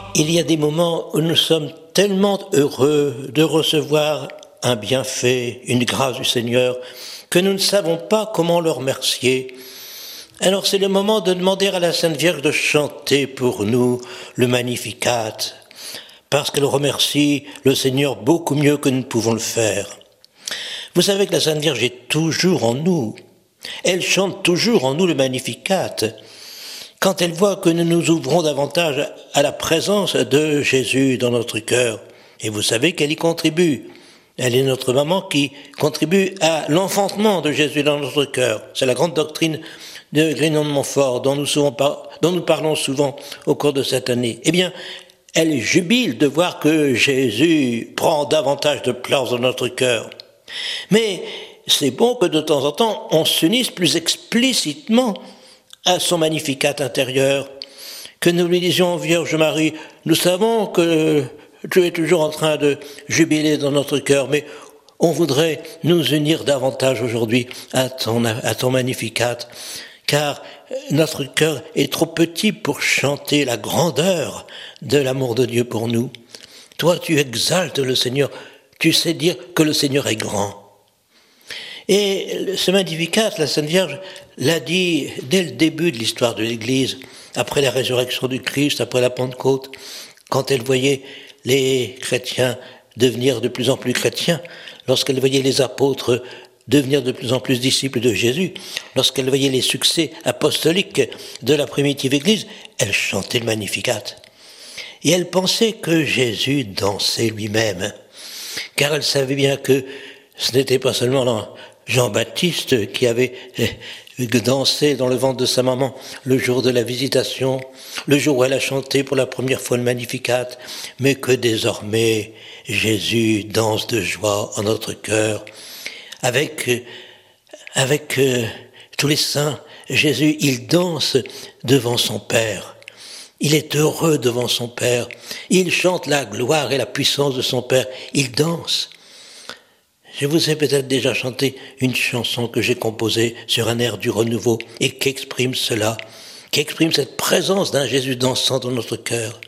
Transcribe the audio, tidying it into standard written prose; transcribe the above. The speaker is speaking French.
Il y a des moments où nous sommes tellement heureux de recevoir un bienfait, une grâce du Seigneur, que nous ne savons pas comment le remercier. Alors c'est le moment de demander à la Sainte Vierge de chanter pour nous le Magnificat, parce qu'elle remercie le Seigneur beaucoup mieux que nous ne pouvons le faire. Vous savez que la Sainte Vierge est toujours en nous. Elle chante toujours en nous le Magnificat. Quand elle voit que nous nous ouvrons davantage à la présence de Jésus dans notre cœur, et vous savez qu'elle y contribue. Elle est notre maman qui contribue à l'enfantement de Jésus dans notre cœur. C'est la grande doctrine de Grignon de Montfort dont nous parlons souvent au cours de cette année. Eh bien, elle jubile de voir que Jésus prend davantage de place dans notre cœur. Mais c'est bon que de temps en temps, on s'unisse plus explicitement à son Magnificat intérieur, que nous lui disions, Vierge Marie, nous savons que tu es toujours en train de jubiler dans notre cœur, mais on voudrait nous unir davantage aujourd'hui à ton Magnificat, car notre cœur est trop petit pour chanter la grandeur de l'amour de Dieu pour nous. Toi, tu exaltes le Seigneur, tu sais dire que le Seigneur est grand. Et ce Magnificat, la Sainte Vierge l'a dit dès le début de l'histoire de l'Église, après la résurrection du Christ, après la Pentecôte, quand elle voyait les chrétiens devenir de plus en plus chrétiens, lorsqu'elle voyait les apôtres devenir de plus en plus disciples de Jésus, lorsqu'elle voyait les succès apostoliques de la primitive Église, elle chantait le Magnificat. Et elle pensait que Jésus dansait lui-même, car elle savait bien que ce n'était pas seulement Jean-Baptiste qui avait dansé dans le ventre de sa maman le jour de la visitation, le jour où elle a chanté pour la première fois le Magnificat, mais que désormais Jésus danse de joie en notre cœur. Avec tous les saints, Jésus, il danse devant son Père. Il est heureux devant son Père. Il chante la gloire et la puissance de son Père. Il danse. Je vous ai peut-être déjà chanté une chanson que j'ai composée sur un air du renouveau et qui exprime cela, qui exprime cette présence d'un Jésus dansant dans notre cœur.